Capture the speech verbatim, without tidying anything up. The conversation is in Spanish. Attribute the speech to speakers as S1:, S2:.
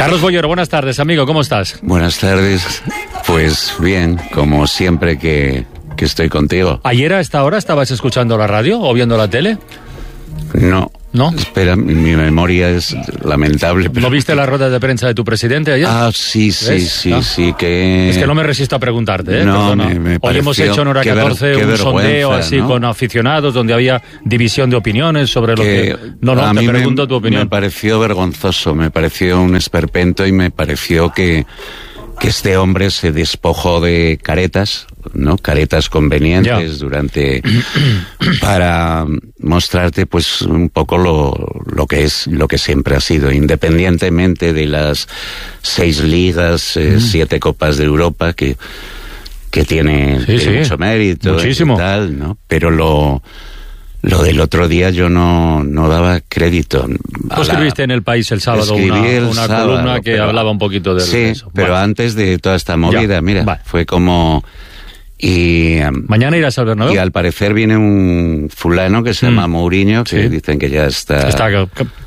S1: Carlos Bollero, buenas tardes, amigo, ¿cómo estás?
S2: Buenas tardes, pues bien, como siempre que, que estoy contigo.
S1: ¿Ayer a esta hora estabas escuchando la radio o viendo la tele?
S2: No.
S1: ¿No?
S2: Espera, mi, mi memoria es lamentable. Pero...
S1: ¿No viste la rueda de prensa de tu presidente ayer?
S2: Ah, sí, sí,
S1: ¿Ves?
S2: sí,
S1: ¿No?
S2: sí, que...
S1: Es que no me resisto a preguntarte, ¿eh?
S2: No,
S1: Perdona.
S2: me, me
S1: Hoy hemos
S2: pareció-
S1: hecho en Hora
S2: qué ver-
S1: catorce
S2: qué
S1: un sondeo
S2: vergüenza,
S1: así
S2: ¿no?
S1: con aficionados, donde había división de opiniones sobre lo que...
S2: que
S1: No, no,
S2: a
S1: te
S2: mí
S1: pregunto
S2: me,
S1: tu opinión.
S2: me pareció vergonzoso, me pareció un esperpento y me pareció que, que este hombre se despojó de caretas, ¿no? Caretas convenientes
S1: Ya.
S2: durante para mostrarte pues un poco lo, lo que es, lo que siempre ha sido, independientemente de las seis ligas, eh,
S1: Mm.
S2: siete copas de Europa que que tiene,
S1: Sí,
S2: tiene
S1: sí.
S2: mucho mérito
S1: Muchísimo.
S2: y tal, ¿no? Pero lo Lo del otro día yo no, no daba crédito.
S1: Tú
S2: a la-
S1: escribiste en El País el sábado
S2: Escribí
S1: una,
S2: el
S1: una
S2: sábado,
S1: columna que
S2: pero-
S1: hablaba un poquito de
S2: Sí,
S1: eso.
S2: pero
S1: Bueno,
S2: antes de toda esta movida,
S1: Ya,
S2: mira,
S1: vale.
S2: fue como... Y, em,
S1: mañana irás al Bernabéu.
S2: y al parecer viene un fulano que se
S1: Mm.
S2: llama Mourinho, que
S1: Sí.
S2: dicen que ya está...
S1: Está ca-